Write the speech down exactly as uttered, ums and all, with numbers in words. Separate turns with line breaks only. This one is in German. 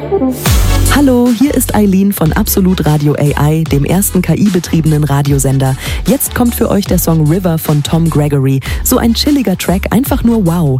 Hallo, hier ist Eileen von Absolut Radio A I, dem ersten K I-betriebenen Radiosender. Jetzt kommt für euch der Song River von Tom Gregory. So ein chilliger Track, einfach nur wow.